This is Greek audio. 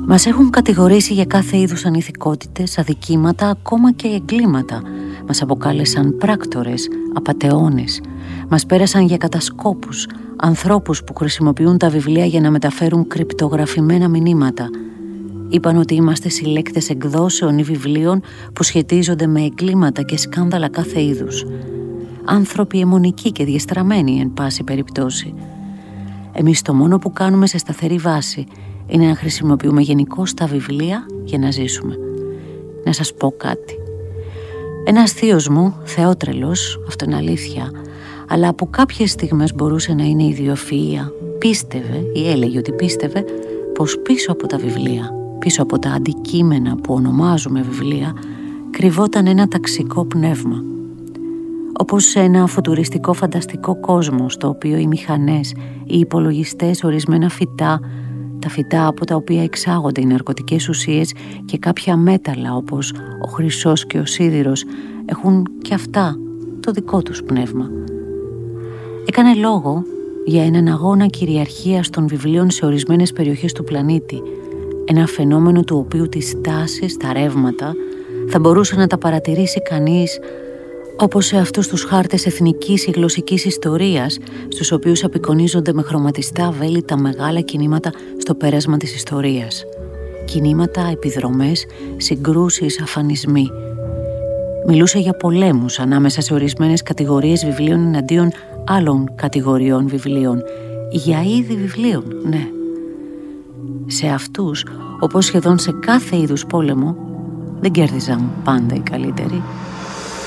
Μας έχουν κατηγορήσει για κάθε είδους ανηθικότητες, αδικήματα, ακόμα και εγκλήματα. Μας αποκάλεσαν πράκτορες, απατεώνες. Μας πέρασαν για κατασκόπους, ανθρώπους που χρησιμοποιούν τα βιβλία για να μεταφέρουν κρυπτογραφημένα μηνύματα. Είπαν ότι είμαστε συλλέκτες εκδόσεων ή βιβλίων που σχετίζονται με εγκλήματα και σκάνδαλα κάθε είδους. Άνθρωποι αιμονικοί και διεστραμμένοι εν πάση περιπτώσει. Εμείς το μόνο που κάνουμε σε σταθερή βάση είναι να χρησιμοποιούμε γενικώς τα βιβλία για να ζήσουμε. Να σας πω κάτι. Ένας θείος μου, θεότρελος, αυτό είναι αλήθεια, αλλά από κάποιες στιγμές μπορούσε να είναι ιδιοφυΐα, πίστευε ή έλεγε ότι πίστευε πως πίσω από τα βιβλία, πίσω από τα αντικείμενα που ονομάζουμε βιβλία, κρυβόταν ένα ταξικό πνεύμα. Όπως σε ένα φουτουριστικό φανταστικό κόσμο, στο οποίο οι μηχανές, οι υπολογιστές, ορισμένα φυτά, τα φυτά από τα οποία εξάγονται οι ναρκωτικές ουσίες και κάποια μέταλλα όπως ο χρυσός και ο σίδηρος έχουν και αυτά το δικό τους πνεύμα. Έκανε λόγο για έναν αγώνα κυριαρχίας των βιβλίων σε ορισμένες περιοχές του πλανήτη, ένα φαινόμενο του οποίου τις τάσεις, τα ρεύματα θα μπορούσε να τα παρατηρήσει κανείς όπως σε αυτούς τους χάρτες εθνικής ή γλωσσικής ιστορίας, στους οποίους απεικονίζονται με χρωματιστά βέλη τα μεγάλα κινήματα στο πέρασμα της ιστορίας. Κινήματα, επιδρομές, συγκρούσεις, αφανισμοί. Μιλούσε για πολέμους ανάμεσα σε ορισμένες κατηγορίες βιβλίων εναντίον άλλων κατηγοριών βιβλίων. Για είδη βιβλίων, ναι. Σε αυτούς, όπως σχεδόν σε κάθε είδους πόλεμο, δεν κέρδιζαν πάντα οι καλύτεροι.